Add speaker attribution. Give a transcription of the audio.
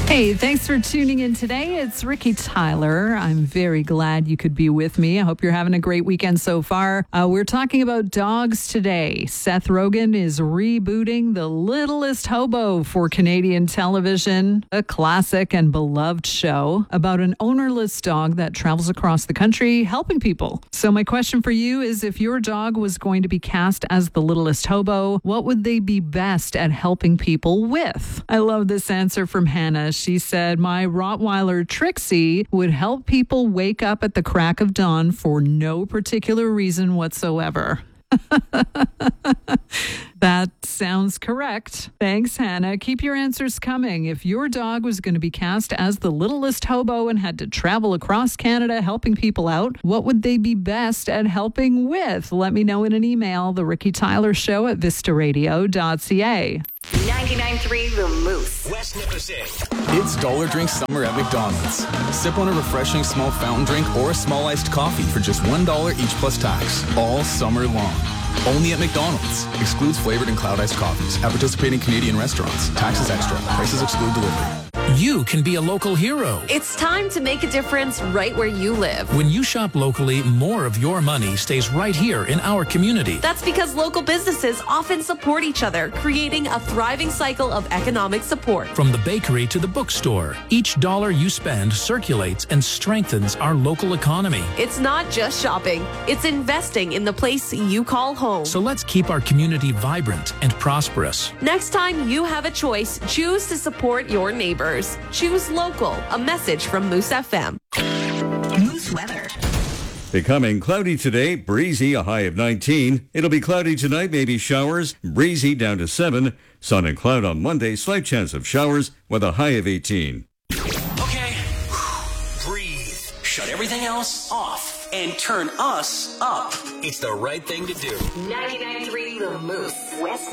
Speaker 1: Hey, thanks for tuning in today. It's Ricky Tyler. I'm very glad you could be with me. I hope you're having a great weekend so far. We're talking about dogs today. Seth Rogen is rebooting The Littlest Hobo for Canadian television, a classic and beloved show about an ownerless dog that travels across the country helping people. So my question for you is, if your dog was going to be cast as the Littlest Hobo, what would they be best at helping people with? I love this answer from Hannah. She said, my Rottweiler Trixie would help people wake up at the crack of dawn for no particular reason whatsoever. That sounds correct. Thanks, Hannah. Keep your answers coming. If your dog was going to be cast as the Littlest Hobo and had to travel across Canada helping people out, what would they be best at helping with? Let me know in an email, The Ricky Tyler Show at vistaradio.ca.
Speaker 2: 99.3 The Moose.
Speaker 3: West Nipissing. It's Dollar Drink Summer at McDonald's. Sip on a refreshing small fountain drink or a small iced coffee for just $1 each plus tax, all summer long. Only at McDonald's. Excludes flavored and cloud iced coffees at participating Canadian restaurants. Taxes extra. Prices exclude delivery.
Speaker 4: You can be a local hero.
Speaker 5: It's time to make a difference right where you live.
Speaker 4: When you shop locally, more of your money stays right here in our community.
Speaker 5: That's because local businesses often support each other, creating a thriving cycle of economic support.
Speaker 4: From the bakery to the bookstore, each dollar you spend circulates and strengthens our local economy.
Speaker 5: It's not just shopping, it's investing in the place you call home.
Speaker 4: So let's keep our community vibrant and prosperous.
Speaker 5: Next time you have a choice, choose to support your neighbors. Choose local. A message from Moose FM.
Speaker 2: Moose weather.
Speaker 6: Becoming cloudy today, breezy, a high of 19. It'll be cloudy tonight, maybe showers, breezy down to 7. Sun and cloud on Monday, slight chance of showers with a high of 18.
Speaker 3: Okay, breathe. Shut everything else off and turn us up. It's the right thing to do.
Speaker 2: 99.3 The Moose. West